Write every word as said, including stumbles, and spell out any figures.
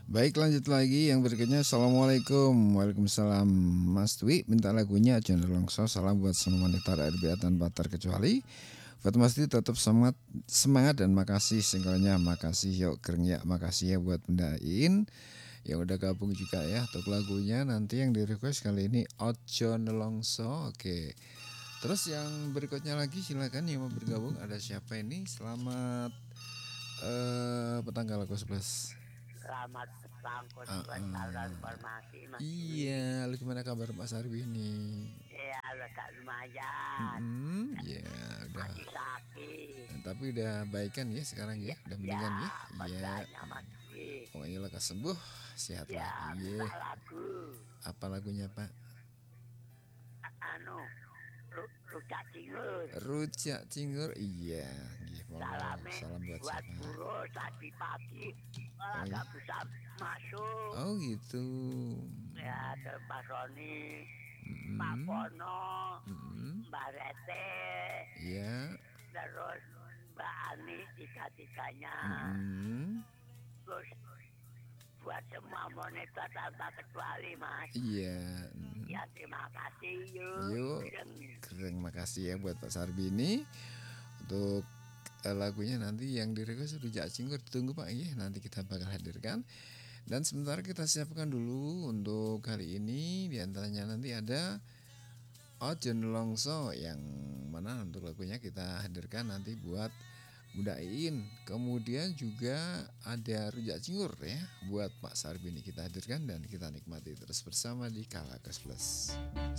Baik, lanjut lagi yang berikutnya. Assalamualaikum. Waalaikumsalam. Mas Dwi minta lagunya John Longso. Salam buat semua wanita R B A tanpa terkecuali. Buat Mas Dwi tetap semangat, semangat dan makasih singkatnya. Makasih yuk Greng ya. Makasih ya buat pendain yang udah gabung juga ya untuk lagunya. Nanti yang di request kali ini Ojo Nelongso. Oke. Terus yang berikutnya lagi silakan yang mau bergabung. Ada siapa ini? Selamat eh petang tanggal sebelas. Selamat petang, Ah, Kusbas, salam ah. informasi Mas Dwi. Iya, lu gimana kabar Pak Sarwi ini? Ya, agak lumayan. Mm-mm, ya udah. Masih sakit. Tapi udah baikan ya sekarang ya, Ya, udah ya, mendingan ya. Iya, makanya Mas Dwi. pokoknya lekas sembuh, sehat lagi Ya, ya. minta lagu. Apa lagunya Pak? Anu, lu, rujak cingur. Rujak cingur, iya. Iya, monggo. Salame Salam buat buat siapa? guru tadi pagi. Oh Malah iya. gak bisa masuk. Oh gitu. Ya, ada Pak Sony, Pak Mm-mm, Pono, mm-mm, Mbak Rete, iya. terus Mbak Ani, tiga-tiganya. Mm-mm, Terus buat semua monitor tanpa kecuali Mas. iya. Mm. Ya terima kasih yuk. Yuk, Greng. terima kasih ya buat Pak Sarbi ini. Untuk eh, lagunya nanti yang di request Rujak Cingur ditunggu Pak ya, nanti kita bakal hadirkan. Dan sementara kita siapkan dulu untuk kali ini, di antaranya nanti ada Ojo Nelongso yang mana untuk lagunya kita hadirkan nanti buat Budain. Kemudian juga ada Rujak Cingur ya buat Pak Sarbi ini kita hadirkan dan kita nikmati terus bersama di Kala Kes Plus.